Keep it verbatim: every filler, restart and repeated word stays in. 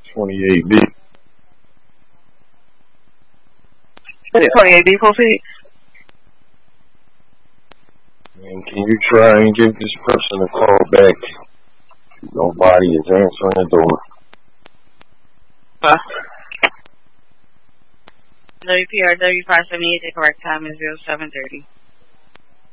twenty-eight B. twenty-eight B, proceed. And can you try and give this person a call back? Nobody is answering the door. Huh? W P R W five seventy-eight, the correct time is zero seven thirty.